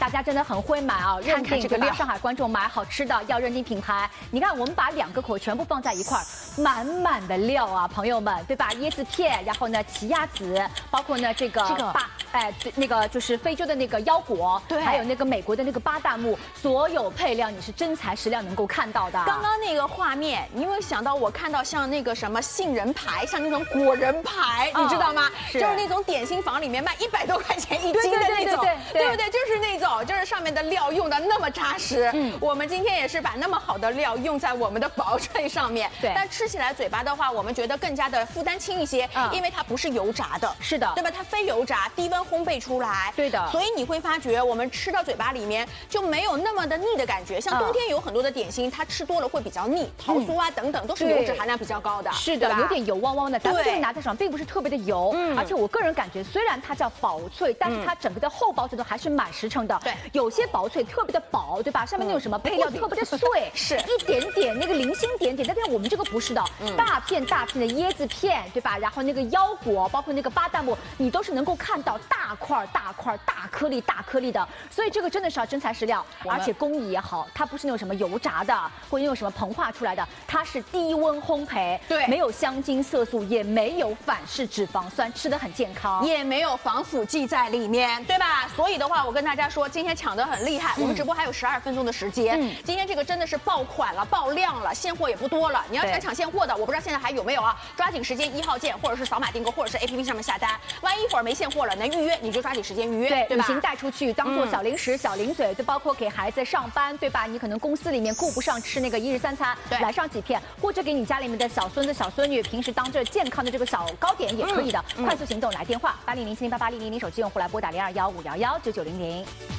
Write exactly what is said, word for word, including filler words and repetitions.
大家真的很会买啊，认定这个料。上海观众买好吃的要认定品牌。你看，我们把两个口全部放在一块儿，满满的料啊，朋友们，对吧？椰子片，然后呢奇亚籽，包括呢这个这个巴，哎，那个就是非洲的那个腰果， 对， 还有那个美国的那个巴旦木，所有配料你是真材实料能够看到的。 刚刚那个画面，你有没有想到我看到像那个什么杏仁排，像那种果仁排，哦、你知道吗？是，就是那种点心房里面卖一百多块钱一斤的那种，对, 对, 对, 对, 对, 对, 对不对？就是那种，就是上面的料用的那么扎实。嗯，我们今天也是把那么好的料用在我们的薄脆上面，对。但吃起来嘴巴的话，我们觉得更加的负担轻一些，嗯、因为它不是油炸的， 是的， 对吧？它非油炸，低温烘焙出来， 对的。 所以你会发觉，我们吃到嘴巴里面就没有那么的腻的感觉。像冬天有很多的点心，它吃多了会比较腻，桃酥啊等等都是油脂含量比较高的， 是的，有点油汪汪的。咱们这个拿在手上并不是特别的油，嗯，而且我个人感觉，虽然它叫薄脆，但是它整个的厚薄程度还是蛮实诚的。对，有些薄脆特别的薄，对吧？上面那种什么配料特别的碎， 是一点点那个零星点点。但是我们这个不是的，大片大片的椰子片，对吧？然后那个腰果，包括那个巴旦木，你都是能够看到大块大块大颗粒大颗粒的。所以这个真的是要真材实料，而且工艺也好，它不是那种什么油炸的，或者用什么膨化出来的，它是低温烘焙，对，没有香精色素，也没有反式脂肪酸，吃得很健康， 也没有防腐剂在里面，对吧？所以的话，我跟大家说，今天抢得很厉害，嗯、我们直播还有十二分钟的时间，嗯、今天这个真的是爆款了，爆量了，现货也不多了。你要想抢现货的，我不知道现在还有没有啊？抓紧时间一号键，或者是扫码订购，或者是 A P P 上面下单。万一一会儿没现货了，能预约你就抓紧时间预约，对, 对吧？ 旅行带出去当做小零食、嗯、小零嘴，就包括给孩子上班，对吧？你可能公司里面顾不上吃那个一日三餐，来上几片，或者给你家里面的小孙子、小孙女平时当这健康的这个小糕点也可以的。嗯、快速行动，来电话八零零七零八八零零零，手机用户来拨打零二幺五幺幺九九零零。